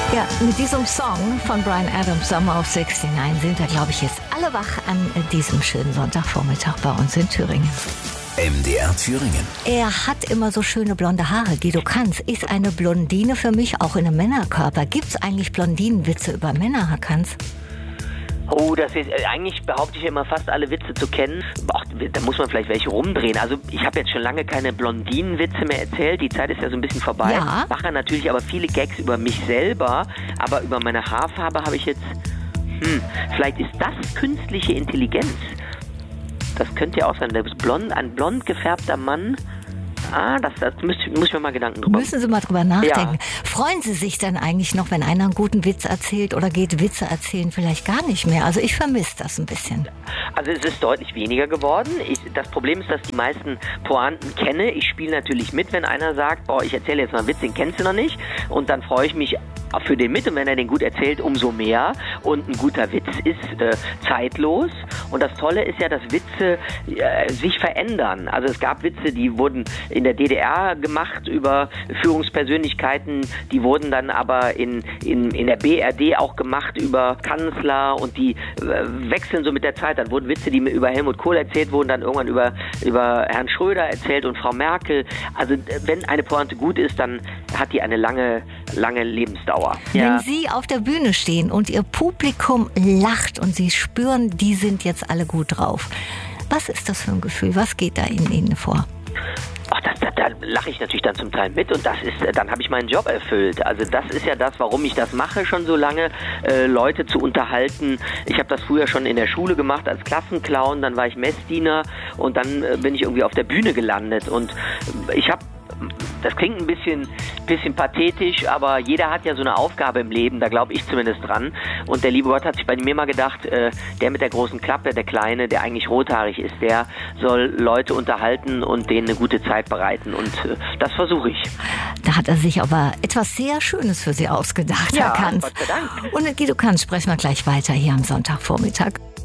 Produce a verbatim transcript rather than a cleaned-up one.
Ja, mit diesem Song von Bryan Adams, Summer of neunundsiebzig, sind wir, glaube ich, jetzt alle wach an diesem schönen Sonntagvormittag bei uns in Thüringen. M D R Thüringen. Er hat immer so schöne blonde Haare. Guido Kanz ist eine Blondine für mich, auch in einem Männerkörper. Gibt es eigentlich Blondinenwitze über Männer, Herr Kanz? Oh, das ist, eigentlich behaupte ich immer fast alle Witze zu kennen. Ach, da muss man vielleicht welche rumdrehen. Also ich habe jetzt schon lange keine Blondinenwitze mehr erzählt. Die Zeit ist ja so ein bisschen vorbei. Ja. Ich mache natürlich aber viele Gags über mich selber. Aber über meine Haarfarbe habe ich jetzt... Hm, vielleicht ist das künstliche Intelligenz. Das könnte ja auch sein. Der ist blond, ein blond gefärbter Mann... Ah, das, das muss, muss ich mir mal Gedanken drüber machen. Müssen Sie mal drüber nachdenken. Ja. Freuen Sie sich dann eigentlich noch, wenn einer einen guten Witz erzählt, oder geht Witze erzählen vielleicht gar nicht mehr? Also ich vermisse das ein bisschen. Also es ist deutlich weniger geworden. Ich, das Problem ist, dass die meisten Pointen kenne. Ich spiele natürlich mit, wenn einer sagt, boah, ich erzähle jetzt mal einen Witz, den kennst du noch nicht. Und dann freue ich mich für den mit. Und wenn er den gut erzählt, umso mehr. Und ein guter Witz ist äh, zeitlos. Und das Tolle ist ja, dass Witze äh, sich verändern. Also es gab Witze, die wurden in der D D R gemacht über Führungspersönlichkeiten, die wurden dann aber in, in, in der B R D auch gemacht über Kanzler, und die äh, wechseln so mit der Zeit. Dann wurden Witze, die mir über Helmut Kohl erzählt wurden, dann irgendwann über, über Herrn Schröder erzählt und Frau Merkel. Also wenn eine Pointe gut ist, dann hat die eine lange, lange Lebensdauer. Wenn Ja. Sie auf der Bühne stehen und Ihr Publikum lacht und Sie spüren, die sind jetzt alle gut drauf. Was ist das für ein Gefühl? Was geht da in Ihnen vor? Ach, das, da, da lache ich natürlich dann zum Teil mit, und das ist, dann habe ich meinen Job erfüllt. Also das ist ja das, warum ich das mache schon so lange, äh, Leute zu unterhalten. Ich habe das früher schon in der Schule gemacht als Klassenclown, dann war ich Messdiener und dann äh, bin ich irgendwie auf der Bühne gelandet, und ich habe das klingt ein bisschen, bisschen pathetisch, aber jeder hat ja so eine Aufgabe im Leben, da glaube ich zumindest dran. Und der liebe Gott hat sich bei mir mal gedacht, äh, der mit der großen Klappe, der Kleine, der eigentlich rothaarig ist, der soll Leute unterhalten und denen eine gute Zeit bereiten. Und äh, das versuche ich. Da hat er sich aber etwas sehr Schönes für Sie ausgedacht, Ja, Herr Kanz. Gott sei Dank. Und mit Guido Kanz sprechen wir gleich weiter hier am Sonntagvormittag.